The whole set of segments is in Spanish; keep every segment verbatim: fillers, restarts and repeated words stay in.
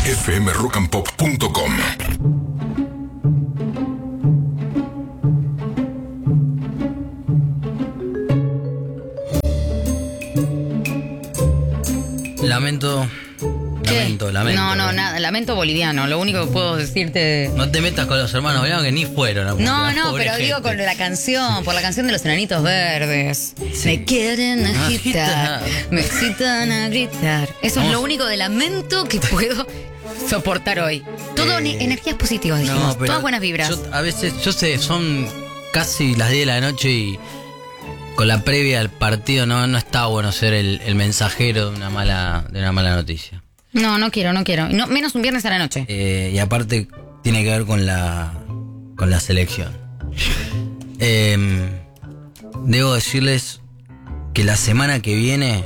f m rock and pop punto com. Lamento, lamento, lamento. No, no, nada, lamento boliviano. Lo único que puedo decirte. No te metas con los hermanos bolivianos que ni fueron a No, música, no, pobre pero gente. digo con la canción, por la canción de los Enanitos Verdes. Sí. Me quieren agitar, Agitar. me excitan a gritar. Eso es Vamos. lo único de lamento que puedo soportar hoy. Todo Eh, ne- energías positivas, dijimos. No, pero Todas buenas vibras. Yo, a veces, yo sé, son casi las diez de la noche y con la previa al partido no, no está bueno ser el, el mensajero de una mala, de una mala noticia. No, no quiero, no quiero. Y no, menos un viernes a la noche. Eh, y aparte tiene que ver con la con la selección. Eh, debo decirles que la semana que viene,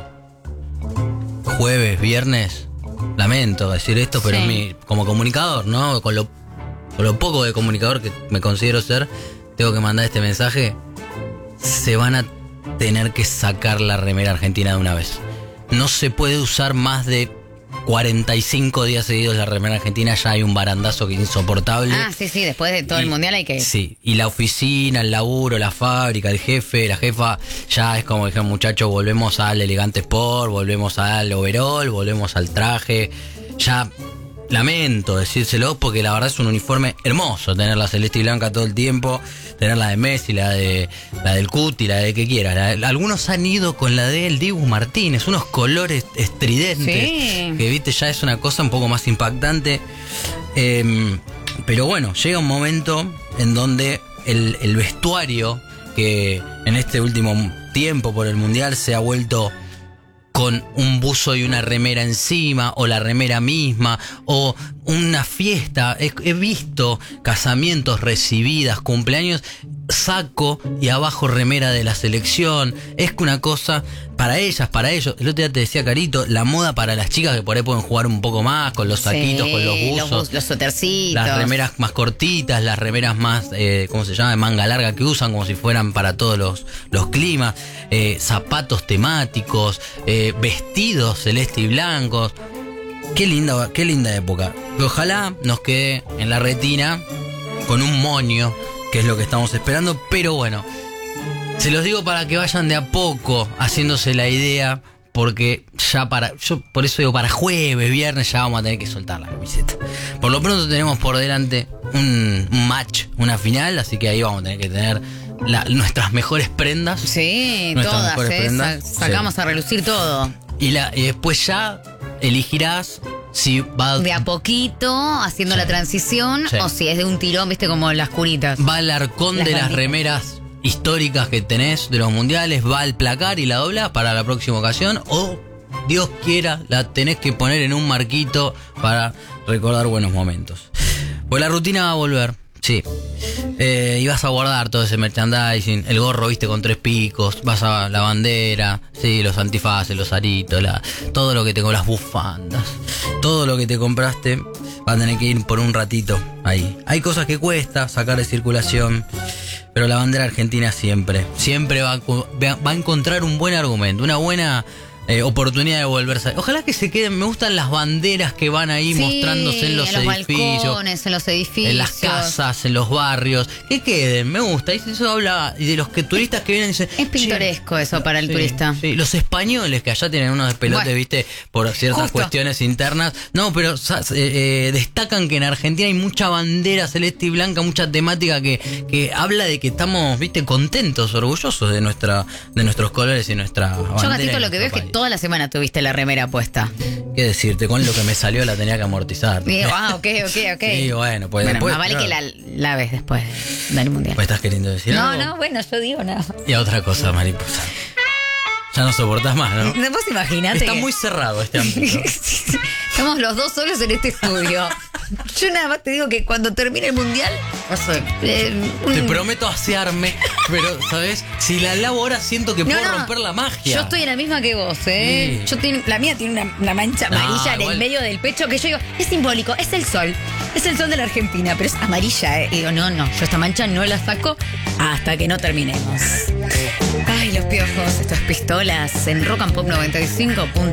jueves, viernes, lamento decir esto, pero Sí. mi, como comunicador, ¿no? Con lo, con lo poco de comunicador que me considero ser, tengo que mandar este mensaje. Se van a tener que sacar la remera argentina de una vez. No se puede usar más de cuarenta y cinco días seguidos la remera argentina, ya hay un barandazo que es insoportable. Ah, sí, sí, después de todo Y- el mundial hay que. Sí, y la oficina, el laburo, la fábrica, el jefe, la jefa, ya es como dijeron muchachos, volvemos al elegante sport, volvemos al overall, volvemos al traje. Ya lamento decírselo porque la verdad es un uniforme hermoso, tener la celeste y blanca todo el tiempo, tener la de Messi, la de la del Cuti, la de que quiera. La- algunos han ido con la del Dibu Martínez, unos colores estridentes, Sí. que viste ya es una cosa un poco más impactante. Eh, pero bueno, llega un momento en donde el, el vestuario, que en este último tiempo por el Mundial se ha vuelto con un buzo y una remera encima, o la remera misma, o una fiesta. He, he visto casamientos, recibidas, cumpleaños, saco y abajo remera de la selección. Es que una cosa para ellas, para ellos. El otro día te decía, Carito, la moda para las chicas que por ahí pueden jugar un poco más con los saquitos, Sí, con los Los, buzos. bus- los suétercitos. Las remeras más cortitas, las remeras más, eh, ¿cómo se llama? De manga larga que usan como si fueran para todos los, los climas. Eh, zapatos temáticos, eh, vestidos celeste y blancos. Qué linda, qué linda época. Ojalá nos quede en la retina con un moño, que es lo que estamos esperando. Pero bueno, se los digo para que vayan de a poco haciéndose la idea. Porque ya para, yo por eso digo, para jueves, viernes ya vamos a tener que soltar la camiseta. Por lo pronto tenemos por delante un, un match, una final, así que ahí vamos a tener que tener la- nuestras mejores prendas. Sí, Nuestras todas, mejores ¿eh? prendas. Sa- sacamos Sí. a relucir todo. Y, la, y después ya elegirás si va, De a poquito, haciendo Sí. la transición, Sí. o si es de un tirón, viste, como las curitas. va al arcón Las de las banditas. remeras históricas que tenés de los mundiales, va al placar y la dobla para la próxima ocasión, o Dios quiera, la tenés que poner en un marquito para recordar buenos momentos. Pues la rutina va a volver, sí. Eh, y vas a guardar todo ese merchandising, el gorro, viste, con tres picos, vas a la bandera, sí, los antifaces, los aritos, la, todo lo que tengo, las bufandas, todo lo que te compraste, va a tener que ir por un ratito ahí. Hay cosas que cuesta sacar de circulación, pero la bandera argentina siempre, siempre va a, cu- va a encontrar un buen argumento, una buena eh, oportunidad de volverse. Ojalá que se queden, me gustan las banderas que van ahí Sí, mostrándose en los, en los edificios. balcones, en los edificios. En las casas, en los barrios, que queden, me gusta. Y eso habla y de los que turistas que vienen y dicen. Es pintoresco "Che, eso para el sí, turista. sí". Los españoles que allá tienen unos despelotes, Bueno, viste, por ciertas justo. cuestiones internas. No, pero sa- eh, eh, destacan que en Argentina hay mucha bandera celeste y blanca, mucha temática que, que habla de que estamos, viste, contentos, orgullosos de nuestra, de nuestros colores y nuestra bandera. Yo, y gatito, lo que veo es nuestro que país. toda la semana tuviste la remera puesta. ¿Qué decirte? Con lo que me salió la tenía que amortizar. Y digo, ah, ok, ok, ok. Sí, bueno, pues Bueno, después, más vale claro. que la laves después del mundial. ¿Me estás queriendo decir No, algo? no, bueno, yo digo nada. Y a otra cosa, mariposa. Ya no soportás más, ¿no? Vos imaginate Está que- muy cerrado este ámbito. Estamos los dos solos en este estudio. Yo nada más te digo que cuando termine el mundial, no sé, eh, un- Te prometo asearme, pero, ¿sabes? Si la lavo ahora siento que No, puedo no. romper la magia. Yo estoy en la misma que vos, ¿eh? Sí. Yo tiene- la mía tiene una, una mancha No, amarilla en igual. el medio del pecho que yo digo, es simbólico, es el sol. Es el sol de la Argentina, pero es amarilla, ¿eh? Y digo, no, no, yo esta mancha no la saco hasta que no terminemos. Ay, los piojos, estas pistolas en Rock and Pop noventa y cinco punto